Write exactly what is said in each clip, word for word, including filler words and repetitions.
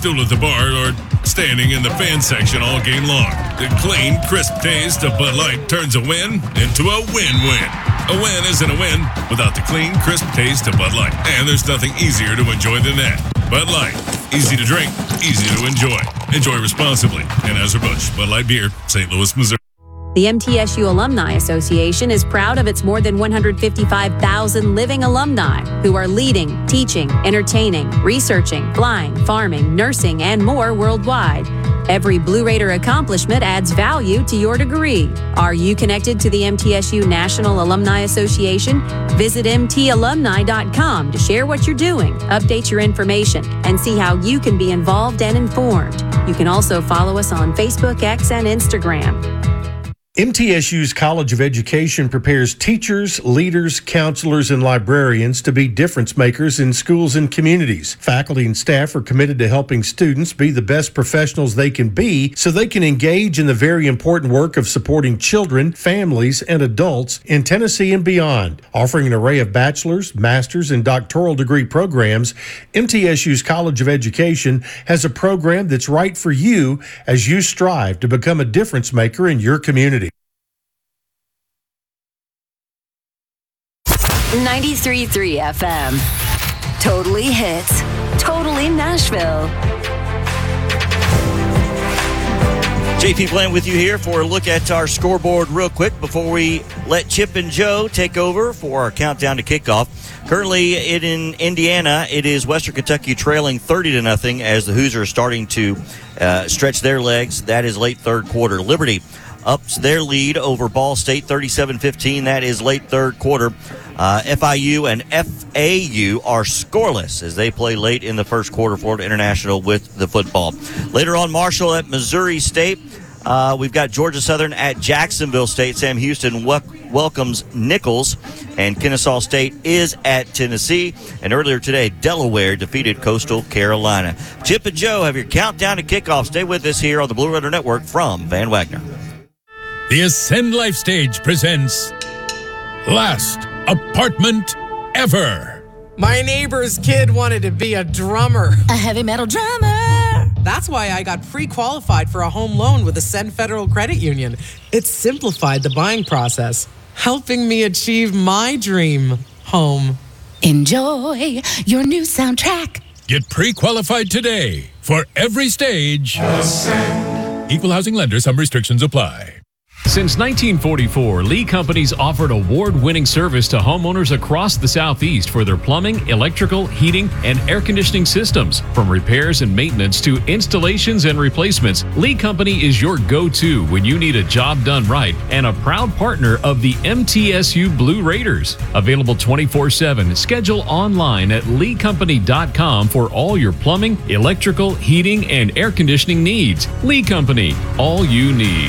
stool at the bar or standing in the fan section all game long. The clean, crisp taste of Bud Light turns a win into a win-win. A win isn't a win without the clean, crisp taste of Bud Light. And there's nothing easier to enjoy than that. Bud Light. Easy to drink, easy to enjoy. Enjoy responsibly. Anheuser-Busch, Bud Light Beer, Saint Louis, Missouri. The M T S U Alumni Association is proud of its more than one hundred fifty-five thousand living alumni who are leading, teaching, entertaining, researching, flying, farming, nursing, and more worldwide. Every Blue Raider accomplishment adds value to your degree. Are you connected to the M T S U National Alumni Association? Visit M T alumni dot com to share what you're doing, update your information, and see how you can be involved and informed. You can also follow us on Facebook, X, and Instagram. M T S U's College of Education prepares teachers, leaders, counselors, and librarians to be difference makers in schools and communities. Faculty and staff are committed to helping students be the best professionals they can be so they can engage in the very important work of supporting children, families, and adults in Tennessee and beyond. Offering an array of bachelor's, master's, and doctoral degree programs, M T S U's College of Education has a program that's right for you as you strive to become a difference maker in your community. ninety-three point three F M. Totally hits. Totally Nashville. J P Bland with you here for a look at our scoreboard real quick before we let Chip and Joe take over for our countdown to kickoff. Currently it in Indiana, it is Western Kentucky trailing thirty to nothing as the Hoosiers are starting to uh, stretch their legs. That is late third quarter. Liberty ups their lead over Ball State thirty-seven fifteen. That is late third quarter. Uh, F I U and F A U are scoreless as they play late in the first quarter. Florida International with the football. Later on, Marshall at Missouri State. Uh, we've got Georgia Southern at Jacksonville State. Sam Houston wel- welcomes Nichols. And Kennesaw State is at Tennessee. And earlier today, Delaware defeated Coastal Carolina. Chip and Joe have your countdown to kickoff. Stay with us here on the Blue Raider Network from Van Wagner. The Ascend Life Stage presents Last Apartment Ever. My neighbor's kid wanted to be a drummer. A heavy metal drummer. That's why I got pre-qualified for a home loan with Ascend Federal Credit Union. It simplified the buying process, helping me achieve my dream home. Enjoy your new soundtrack. Get pre-qualified today for every stage. Ascend. Equal housing lender. Some restrictions apply. Since nineteen forty-four, Lee Companies offered award-winning service to homeowners across the Southeast for their plumbing, electrical, heating, and air conditioning systems. From repairs and maintenance to installations and replacements, Lee Company is your go-to when you need a job done right and a proud partner of the M T S U Blue Raiders. Available twenty-four seven. Schedule online at lee company dot com for all your plumbing, electrical, heating, and air conditioning needs. Lee Company, all you need.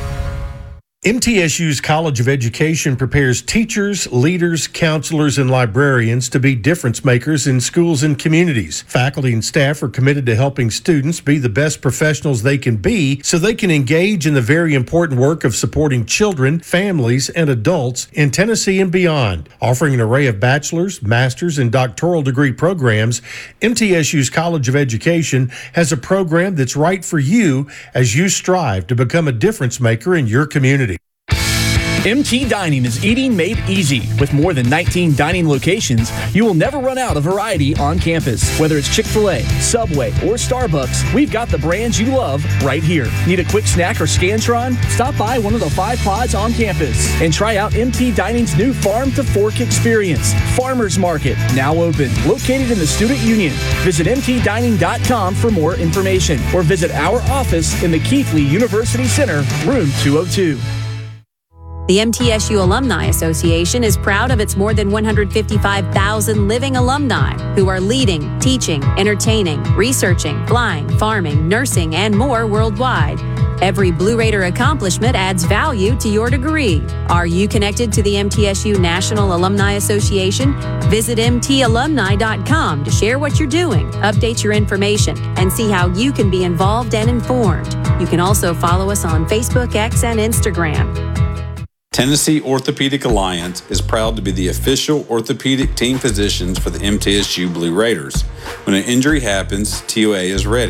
M T S U's College of Education prepares teachers, leaders, counselors, and librarians to be difference makers in schools and communities. Faculty and staff are committed to helping students be the best professionals they can be so they can engage in the very important work of supporting children, families, and adults in Tennessee and beyond. Offering an array of bachelor's, master's, and doctoral degree programs, M T S U's College of Education has a program that's right for you as you strive to become a difference maker in your community. M T Dining is eating made easy. With more than nineteen dining locations, you will never run out of variety on campus. Whether it's Chick-fil-A, Subway, or Starbucks, we've got the brands you love right here. Need a quick snack or Scantron? Stop by one of the five pods on campus and try out M T Dining's new Farm to Fork experience. Farmers Market, now open, located in the Student Union. Visit m t dining dot com for more information or visit our office in the Keithley University Center, room two oh two. The M T S U Alumni Association is proud of its more than one hundred fifty-five thousand living alumni who are leading, teaching, entertaining, researching, flying, farming, nursing, and more worldwide. Every Blue Raider accomplishment adds value to your degree. Are you connected to the M T S U National Alumni Association? Visit m t alumni dot com to share what you're doing, update your information, and see how you can be involved and informed. You can also follow us on Facebook, X, and Instagram. Tennessee Orthopedic Alliance is proud to be the official orthopedic team physicians for the M T S U Blue Raiders. When an injury happens, T O A is ready.